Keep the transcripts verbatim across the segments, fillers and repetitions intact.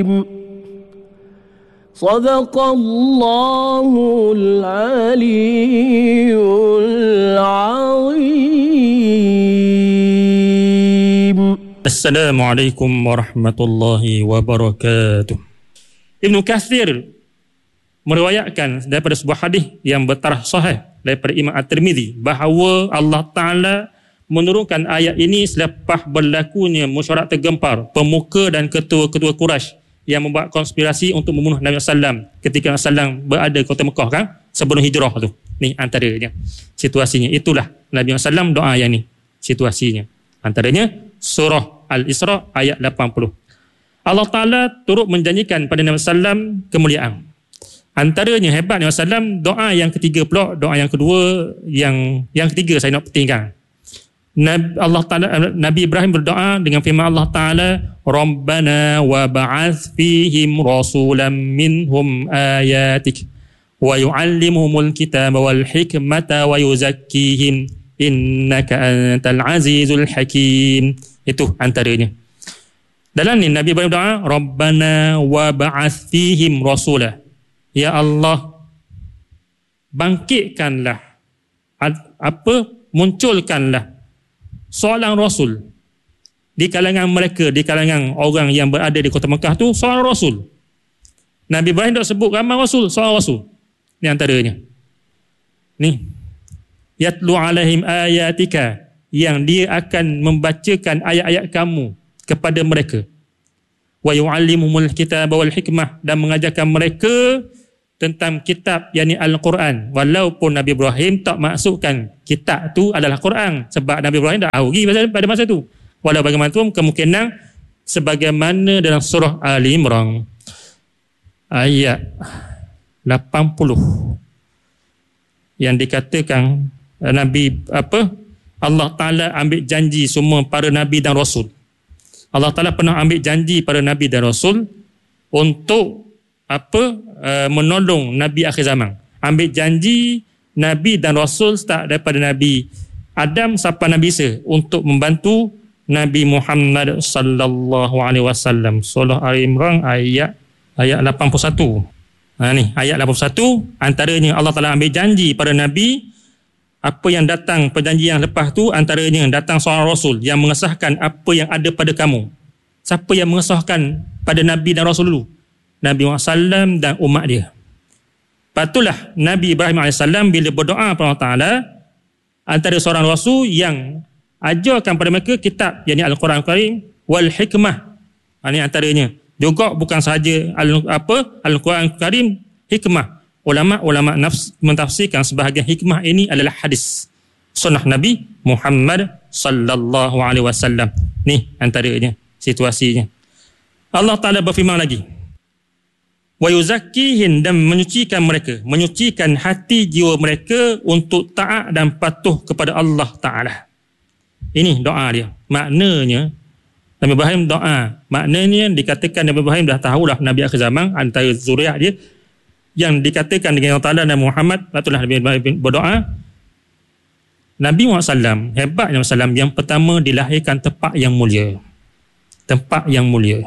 Sadaqallahul aliyyul azim. Assalamualaikum warahmatullahi wabarakatuh. Ibnu Katsir meriwayatkan daripada sebuah hadis yang bertaraf sahih daripada Imam At-Tirmizi bahawa Allah Ta'ala menurunkan ayat ini selepas berlakunya mesyuarat tergempar pemuka dan ketua-ketua Quraisy yang membuat konspirasi untuk membunuh Nabi sallallahu alaihi wasallam ketika Nabi sallallahu alaihi wasallam berada di kota Mekah kan, sebelum hijrah tu. Ni antaranya situasinya. Itulah Nabi sallallahu alaihi wasallam doa yang ni situasinya. Antaranya surah Al-Isra ayat lapan puluh. Allah Ta'ala turut menjanjikan pada Nabi sallallahu alaihi wasallam kemuliaan. Antaranya hebat Nabi sallallahu alaihi wasallam, doa yang ketiga pula, doa yang kedua, yang yang ketiga saya nak pentingkan. Nabi, Allah Ta'ala, Nabi Ibrahim berdoa dengan firman Allah Ta'ala, Rabbana wa ba'ath fihim rasulan minhum ayatik wa yu'allimuhumul kitaba wal hikmata wa yuzakkihim innaka antal azizul hakim. Itu antaranya. Dalam ni Nabi Ibrahim doa, Rabbana wa ba'ath fihim rasulah. Ya Allah, bangkitkanlah, apa, munculkanlah seorang rasul di kalangan mereka, di kalangan orang yang berada di kota Mekah tu, seorang rasul. Nabi Ibrahim tak sebut ramai rasul, seorang rasul. Ni antaranya. Ni. Yatlu alaihim ayatika, yang dia akan membacakan ayat-ayat kamu kepada mereka. Wa yu'allimuhumul kitaba wal hikmah, dan mengajarkan mereka tentang kitab, yakni Al-Quran. Walaupun Nabi Ibrahim tak maksudkan kitab tu adalah Quran, sebab Nabi Ibrahim dah ahli pada masa tu. Walau bagaimanapun, kemungkinan sebagaimana dalam surah Ali Imran ayat lapan puluh yang dikatakan Nabi apa Allah Ta'ala ambil janji semua para Nabi dan Rasul. Allah Ta'ala pernah ambil janji pada Nabi dan Rasul untuk apa uh, menolong Nabi akhir zaman. Ambil janji Nabi dan Rasul start daripada Nabi Adam sampai Nabi Isa untuk membantu Nabi Muhammad sallallahu alaihi wasallam. Surah Ali Imran ayat ayat lapan puluh satu. Ha ni ayat lapan puluh satu, antaranya Allah Taala ambil janji pada Nabi apa yang datang perjanjian lepas tu, antaranya datang seorang Rasul yang mengesahkan apa yang ada pada kamu. Siapa yang mengesahkan pada Nabi dan Rasul dulu? Nabi Muhammad sallallahu alaihi wasallam dan umat dia. Patulah Nabi Ibrahim alaihi salam bila berdoa kepada Allah Ta'ala, antara seorang Rasul yang ajarkan pada mereka kitab, yakni Al-Quran Karim wal hikmah. Ini antaranya. Juga bukan sahaja al, apa Al-Quran Karim, hikmah. Ulama-ulama nafs mentafsirkan sebahagian hikmah ini adalah hadis sunnah Nabi Muhammad sallallahu alaihi wasallam. Ni antaranya situasinya. Allah Ta'ala berfirman lagi, wa yuzakkihim, dan menyucikan mereka, menyucikan hati jiwa mereka untuk taat dan patuh kepada Allah Ta'ala. Ini doa dia. Maknanya Nabi Ibrahim doa, maknanya dikatakan Nabi Ibrahim dah tahulah Nabi akhir zaman, antara zuriat dia yang dikatakan dengan Allah Ta'ala dan Muhammad. Itulah Nabi Ibrahim berdoa. Nabi Muhammad sallallahu alaihi wasallam, hebat Nabi sallallahu alaihi wasallam, yang pertama dilahirkan tempat yang mulia. Tempat yang mulia.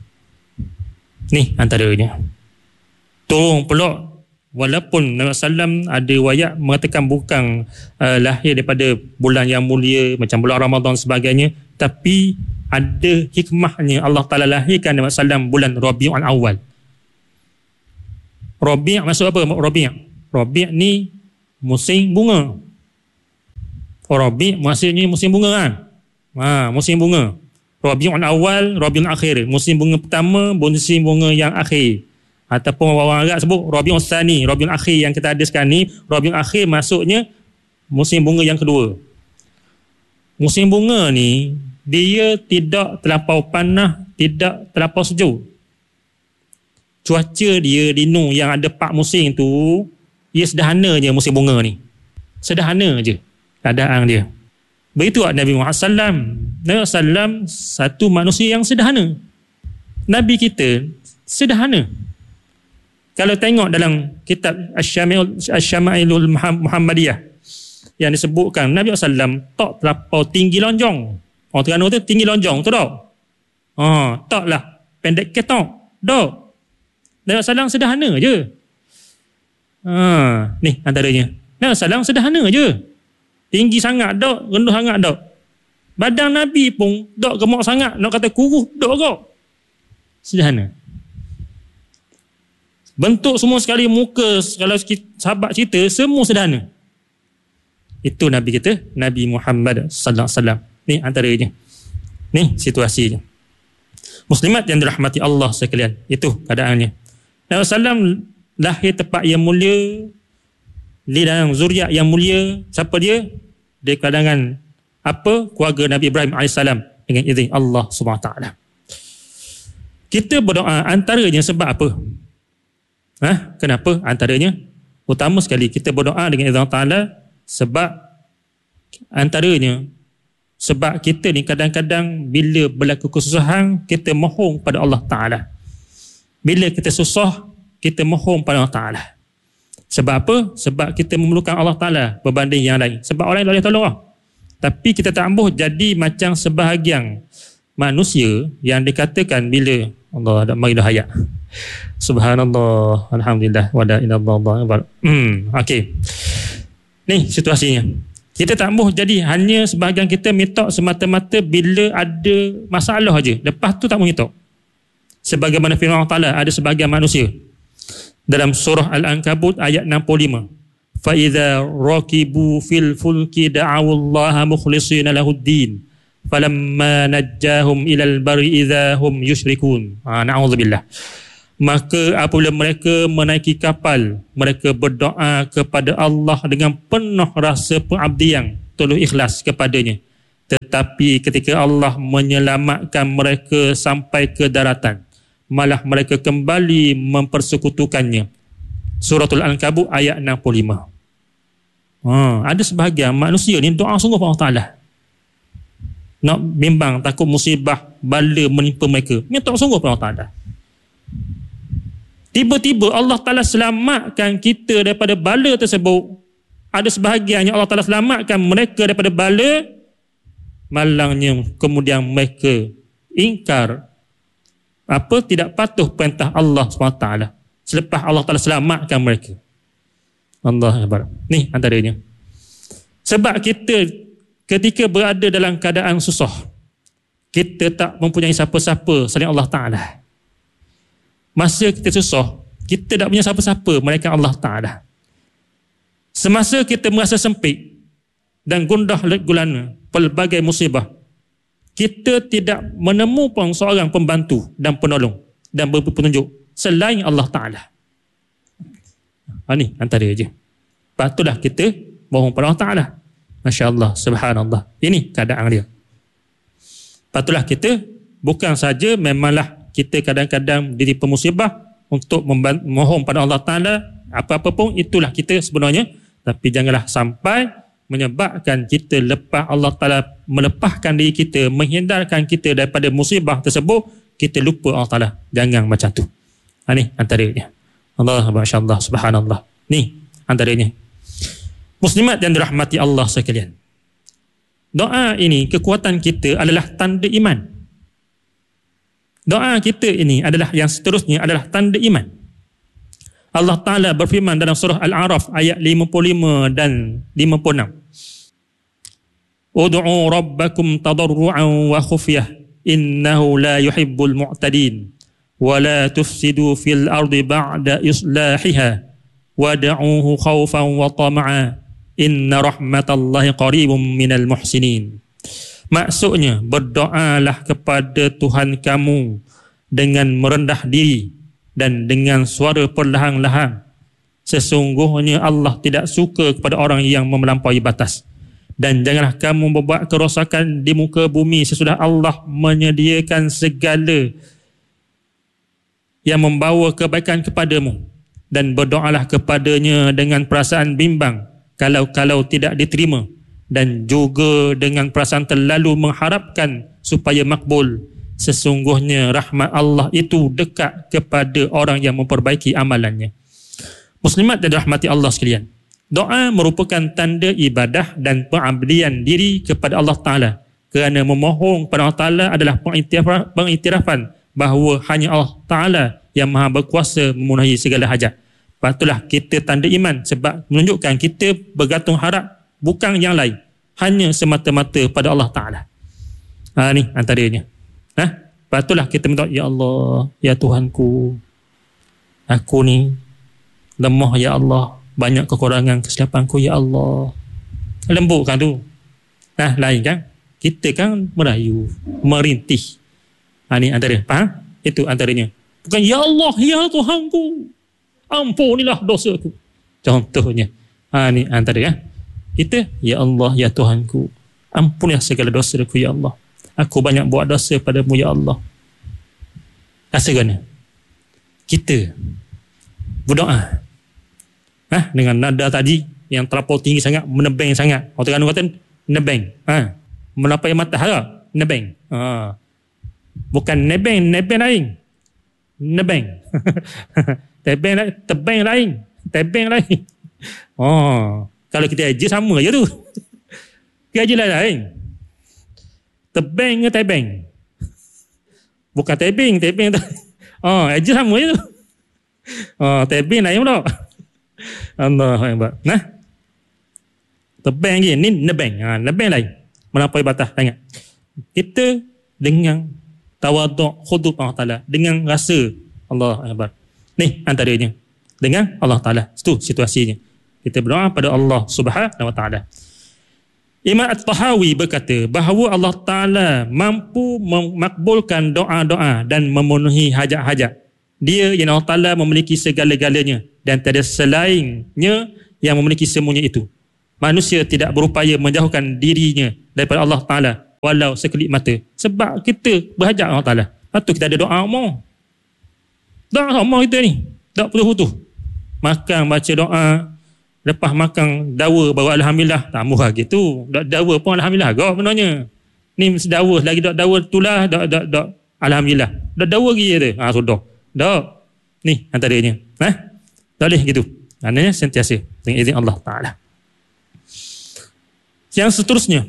Ni antaranya. Tolong pula, walaupun Nabi sallallahu alaihi wasallam ada riwayat mengatakan bukan uh, lahir daripada bulan yang mulia macam bulan Ramadan sebagainya, tapi ada hikmahnya Allah Ta'ala lahirkan Nabi sallallahu alaihi wasallam bulan Rabiul Awal. Rabi' maksud apa? Rabi' Rabi' ni musim bunga. Rabi' maksudnya musim bunga kan? Ha, musim bunga. Rabiul Awal, Rabiul Akhir, musim bunga pertama, musim bunga yang akhir. Ataupun orang Arab sebut Rabiul Tsani, Rabiul Akhir yang kita ada sekarang ni. Rabiul Akhir maksudnya musim bunga yang kedua. Musim bunga ni dia tidak terlampau panas, tidak terlampau sejuk. Cuaca dia di Nu yang ada empat musim tu, ia sederhana je musim bunga ni. Sederhana je keadaan dia. Begitu Nabi Muhammad sallallahu alaihi wasallam. Nabi sallallahu alaihi wasallam satu manusia yang sederhana. Nabi kita sederhana. Kalau tengok dalam kitab Asy-Syama'ilul Muhammadiyah yang disebutkan Nabi sallallahu alaihi wasallam tak terlampau tinggi lonjong. Orang Terengganu tu tinggi lonjong tu tak? Ha, taklah pendek ketok. Dok. Lewat salam sederhana je. Ha, ni antaranya. Lewat salam sederhana je. Tinggi sangat dok, rendah sangat dok. Badan Nabi pun dok gemuk sangat, nak kata kurus dok kok. Sederhana. Bentuk semua sekali, muka, kalau sahabat cerita, semua sederhana. Itu Nabi kita, Nabi Muhammad sallallahu alaihi wasallam. Ni antaranya. Ni situasinya. Muslimat yang dirahmati Allah sekalian, itu keadaannya. Nabi sallallahu alaihi wasallam lahir tepat yang mulia, di dalam zuriat yang mulia. Siapa dia? Di kalangan apa? Keluarga Nabi Ibrahim alaihissalam dengan izin Allah subhanahu wa taala. Kita berdoa antaranya sebab apa? Ha? Kenapa antaranya? Utama sekali kita berdoa dengan izin Allah Taala sebab antaranya sebab kita ni kadang-kadang bila berlaku kesusahan kita mohon pada Allah Taala. Bila kita susah kita mohon pada Allah Taala. Sebab apa? Sebab kita memerlukan Allah Taala berbanding yang lain. Sebab orang lain boleh tolong lah. Tapi kita tak ambuh jadi macam sebahagian manusia yang dikatakan bila Allah ada marilah hayat. Subhanallah, alhamdulillah, wa la ilaha illallah. Hmm, okey. Ni situasinya. Kita tak mahu jadi hanya sebahagian kita mitok semata-mata bila ada masalah aja. Lepas tu tak mahu mitok. Sebagaimana firman Allah Taala ada sebahagian manusia dalam surah Al-Ankabut ayat enam puluh lima. Fa idza raqibu fil fulki da'awallaha mukhlishina lahuddin falamma najjahum ilal barri idza hum yusyrikun. Ha, na'udzubillah. Maka apabila mereka menaiki kapal, mereka berdoa kepada Allah dengan penuh rasa pengabdian, tulus ikhlas kepadanya. Tetapi ketika Allah menyelamatkan mereka sampai ke daratan, malah mereka kembali mempersekutukannya. Suratul Ankabut ayat enam puluh lima. Ha, ada sebahagian manusia ni doa sungguh pada Allah Ta'ala. Nak bimbang takut musibah bala menimpa mereka. Minta sungguh pada Allah Ta'ala. Tiba-tiba Allah Ta'ala selamatkan kita daripada bala tersebut. Ada sebahagian yang Allah Ta'ala selamatkan mereka daripada bala, malangnya kemudian mereka ingkar apa tidak patuh perintah Allah subhanahu wa taala selepas Allah Ta'ala selamatkan mereka. Allah Akbar. Ni antaranya. Sebab kita ketika berada dalam keadaan susah, kita tak mempunyai siapa-siapa selain Allah Ta'ala. Masa kita susah, kita tak punya siapa-siapa melainkan Allah Ta'ala. Semasa kita merasa sempit dan gundah gulana pelbagai musibah, kita tidak menemukan seorang pembantu dan penolong dan memberi petunjuk selain Allah Ta'ala. Ha, ni antara je. Patutlah kita mohon pada Allah Ta'ala. Masya Allah, subhanallah. Ini keadaan dia. Patutlah kita bukan saja memanglah kita kadang-kadang diri pemusibah untuk mohon pada Allah Ta'ala, apa-apa pun itulah kita sebenarnya, tapi janganlah sampai menyebabkan kita lepas Allah Ta'ala melepaskan diri kita, menghindarkan kita daripada musibah tersebut, kita lupa Allah Ta'ala. Jangan macam tu. Ha, ni antaranya. Allah, Masya Allah, subhanallah. Ni antaranya. Muslimat yang dirahmati Allah sekalian. Doa ini, kekuatan kita adalah tanda iman. Doa kita ini adalah yang seterusnya adalah tanda iman. Allah Ta'ala berfirman dalam surah Al-A'raf ayat lima puluh lima dan lima puluh enam. Ud'u rabbakum tadarru'an wa khufyah innahu la yuhibbul mu'tadin wa la tufsidu fil ardi ba'da islahiha wad'uhu khawfan wa tama'a inna rahmatallahi qaribun minal muhsinin. Maksudnya, berdoalah kepada Tuhan kamu dengan merendah diri dan dengan suara perlahan-lahan. Sesungguhnya Allah tidak suka kepada orang yang melampaui batas. Dan janganlah kamu membuat kerosakan di muka bumi sesudah Allah menyediakan segala yang membawa kebaikan kepadamu. Dan berdoalah kepadanya dengan perasaan bimbang kalau-kalau tidak diterima. Dan juga dengan perasaan terlalu mengharapkan supaya makbul. Sesungguhnya rahmat Allah itu dekat kepada orang yang memperbaiki amalannya. Muslimat dan rahmati Allah sekalian, doa merupakan tanda ibadah dan pengabdian diri kepada Allah Ta'ala. Kerana memohon kepada Allah Ta'ala adalah pengiktirafan bahawa hanya Allah Ta'ala yang maha berkuasa memenuhi segala hajat. Patutlah kita tanda iman sebab menunjukkan kita bergantung harap bukan yang lain, hanya semata-mata pada Allah Ta'ala. Ha, ni antaranya. Ha? Patutlah kita minta, ya Allah, ya Tuhanku, aku ni lemah ya Allah, banyak kekurangan kesilapanku ya Allah. Lembut kan tu. Nah, lain kan? Kita kan merayu, merintih. Ha, ni antara, faham? Itu antaranya. Bukan ya Allah, ya Tuhanku, ampunilah dosaku. Contohnya. Ha, ni antara kan? Kita, ya Allah, ya Tuhanku, ampunilah segala dosaku ya Allah. Aku banyak buat dosa padamu ya Allah. Rasa gana? Kita berdoa. Ha? Dengan nada tadi yang terlampau tinggi sangat, menebeng sangat. Orang Terengganu kata nebeng. Ha? Melapai matahara, nebeng. Ha. Bukan nebeng, nebeng lain. Nebeng. tebeng lain, tebeng lain. Tebeng lain. Oh, kalau kita aja sama je tu. Kita aja lain. Tebeng ke tebeng? Bukan tebing, tebing tu. Oh, aja sama je tu. Oh, tebing lain pula. Allahu Akbar. Nah. Tebeng je, ni nebeng. Ha, nebeng lain. Melampaui batas sangat. Kita dengan tawaduk, khudub Allah Ta'ala, dengan rasa Allah Akbar. Ni antaranya. Dengan Allah Ta'ala. Itu situasinya. Kita berdoa pada Allah Subhanahu Wa Ta'ala. Imam At-Tahawi berkata bahawa Allah Ta'ala mampu memakbulkan doa-doa dan memenuhi hajat-hajat. Dia yang Allah Ta'ala memiliki segala-galanya dan tiada selainnya yang memiliki semuanya itu. Manusia tidak berupaya menjauhkan dirinya daripada Allah Ta'ala walau sekelip mata. Sebab kita berhajat Allah Ta'ala. Patut kita ada doa umur. Doa umur kita ni. Tak putus-putus. Makan, baca doa. Lepas makan dawa baru Alhamdulillah. Tak murah gitu. Dak dawa pun Alhamdulillah. Gak sebenarnya. Ni mesti dawa. Lagi dak dawa tulah. Dak, dak, dak. Alhamdulillah. Dak dawa lagi tu. Ha, sudah. Dak. Ni antaranya. Ha? Tak boleh gitu. Maknanya sentiasa. Dengan izin Allah Ta'ala. Yang seterusnya.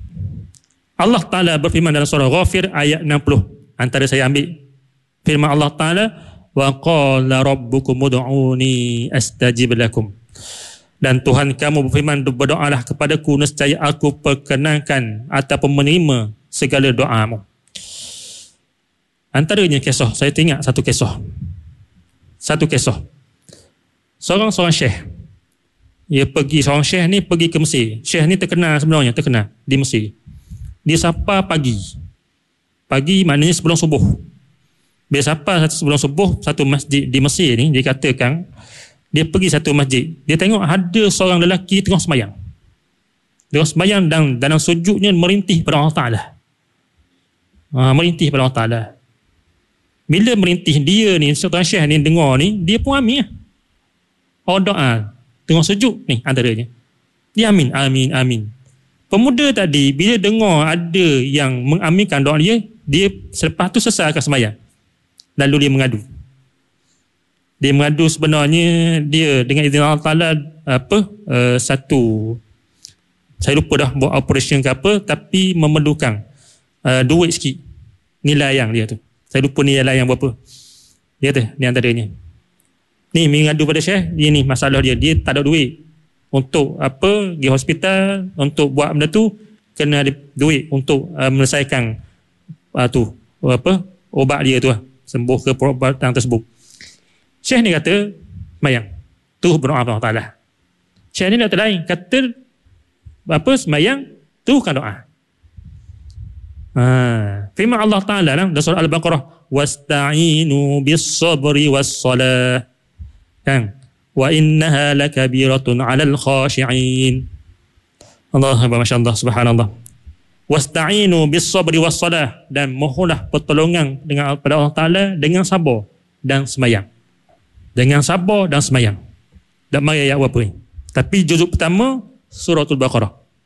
Allah Ta'ala berfirman dalam surah Ghafir ayat enam puluh. Antara saya ambil firman Allah Ta'ala. Wa qala rabbukum ud'uni astajib lakum. Dan Tuhan kamu berfirman, berdoalah kepadaku, nescaya aku perkenankan ataupun menerima segala doamu. Antaranya kisah, saya teringat satu kisah. Satu kisah. Seorang-seorang syekh. Dia pergi, seorang syekh ni pergi ke Mesir. Syekh ni terkenal sebenarnya, terkenal di Mesir. Dia sapa pagi. Pagi maknanya sebelum subuh. Bila sapa sebelum subuh, satu masjid di Mesir ni, dia katakan, dia pergi satu masjid. Dia tengok ada seorang lelaki tengah sembahyang. Tengah sembahyang dan dalam sujudnya merintih pada Allah Ta'ala. Ha, merintih pada Allah Ta'ala. Bila merintih dia ni, seorang syekh ni dengar ni, dia pun amin lah. Oh doa. Tengah sujud ni antaranya. Dia amin, amin, amin. Pemuda tadi, bila dengar ada yang mengaminkan doa dia, dia selepas tu selesaikan sembahyang. Lalu dia mengadu. Dia mengadu sebenarnya dia dengan izin Allah Ta'ala apa uh, satu saya lupa dah buat operation ke apa, tapi memerlukan uh, duit sikit nilai yang dia tu. Saya lupa nilai yang berapa. Dia tu ni antaranya. Ni mengadu pada syekh, dia ni masalah dia, dia tak ada duit untuk apa pergi hospital untuk buat benda tu, kena ada duit untuk uh, menyelesaikan uh, tu apa ubat dia tu lah, sembuh ke perubatan tersebut. Syekh ni kata semayang tu berdoa Allah Ta'ala. Syekh ni kata lain, kata apa semayang tu kan doa. Ha, firman Allah Ta'ala dalam surah Al-Baqarah, wasta'inu bis-sabri was-salah, kan, wa innaha lakabiratun 'alal khashi'in. Allah Akbar, masyaallah, subhanallah. Wasta'inu bis-sabri was-salah, dan mohonlah pertolongan dengan pada Allah Ta'ala dengan sabar dan semayang. Dengan sabar dan semayang. Tak mari ayat apa ni. Tapi juzuk pertama suratul Baqarah.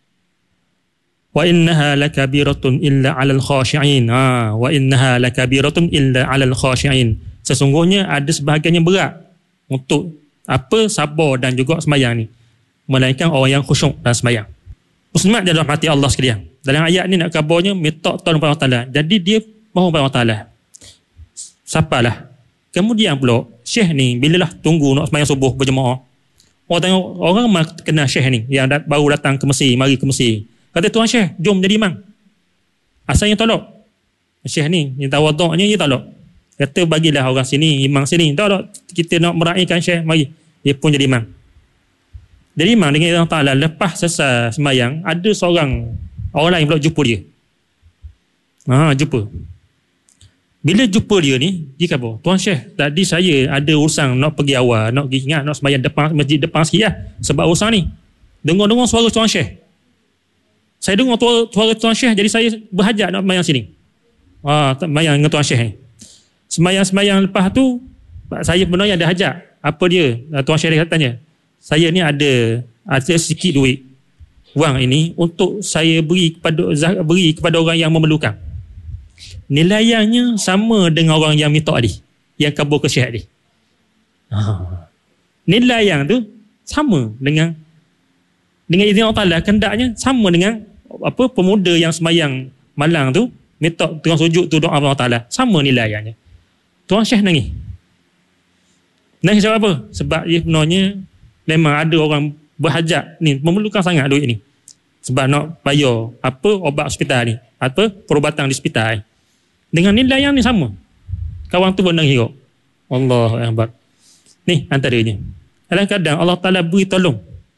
Wa innaha lakabiratun illa 'alal khashi'in. Ha, wa innaha lakabiratun illa 'alal khashi'in. Sesungguhnya ada sebahagian yang berat untuk apa sabar dan juga semayang ni, melainkan orang yang khusyuk dan semayang. Muslimat dalam hati Allah sekalian. Dalam ayat ni nak kabarnya minta tolong pada Allah Ta'ala. Jadi dia mohon pada Allah Ta'ala. Sapalah. Kemudian pula syekh ni bila lah tunggu nak sembahyang subuh berjemaah. Orang tengok orang kenal syekh ni yang dat, baru datang ke Mesir, mari ke Mesir. Kata tuan syekh, jom jadi imam. Asalnya tolak. Syekh ni yang tawaduknya dia tolak. Kata bagilah orang sini imam sini. Tak tak kita nak meraihkan syekh, mari. Dia pun jadi imam. Jadi imam dengan Allah Taala lepas selesai sembahyang ada seorang orang lain pula jumpa dia. Ha, jumpa. Bila jumpa dia ni, dia kata, tuan syekh, tadi saya ada urusan nak pergi awal, nak pergi ingat, nak sembahyang depan, masjid depan sikit lah. Sebab urusan ni. Dengar-dengar suara tuan syekh. Saya dengar suara tuan syekh, jadi saya berhajat nak sembahyang sini. Ha, sembahyang dengan tuan syekh ni. Sembahyang-sembahyang lepas tu, saya sebenarnya ada hajat. Apa dia? Tuan syekh dia tanya. Saya ni ada, ada sikit duit. Wang ini untuk saya beri kepada, beri kepada orang yang memerlukan. Nilaiannya sama dengan orang yang minta tadi, yang kabur ke syekh tadi. Ha. Nilai yang tu sama dengan dengan izin Allah Taala, kendaknya sama dengan apa pemuda yang sembahyang malang tu minta tengah sujud tu doa Allah Taala, sama nilaiannya. Tuan syekh nangis. Nangis sebab apa? Sebab dia sebenarnya memang ada orang berhajat ni, memerlukan sangat duit ni. Sebab nak bayar apa obat hospital ni, apa perubatan di hospital ni. Dengan nilai yang ni sama. Kawan tu benar hirau. Allahu Akbar. Ni antaranya. Kadang-kadang Allah Ta'ala beri tolong.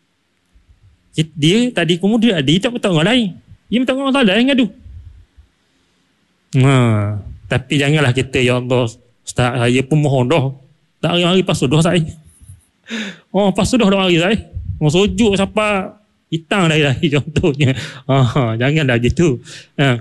Dia tadi pemuda, dia tak minta orang lain. Dia minta orang Ta'ala yang ngadu. Ha, tapi janganlah kita, ya Allah, Ustaz, saya pun mohon dah. Tak hari-hari pas sudah saya. Oh, pas sudah dah hari saya. Oh, sujud sampai hitam dah hari contohnya. Ha, janganlah gitu. Ha.